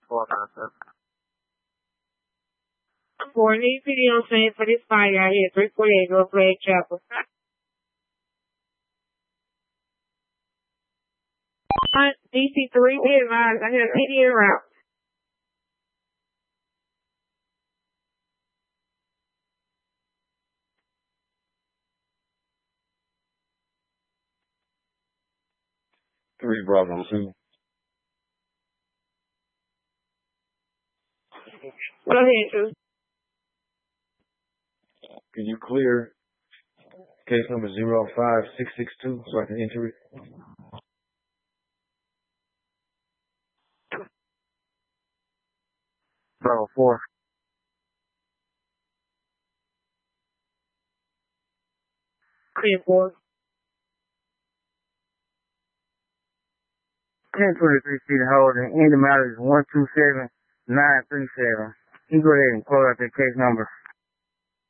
497. For an EPD on scene for this fire out here, 348 North Lake Chapel. DC3, we advise I have PD en route. Three Bravo 2. What I'm here, Can you clear case number 05662 so I can enter it? Bravo 4. Clear 4. 1023 feet of hold, and end of matter is 127937. You go ahead and close out that case number.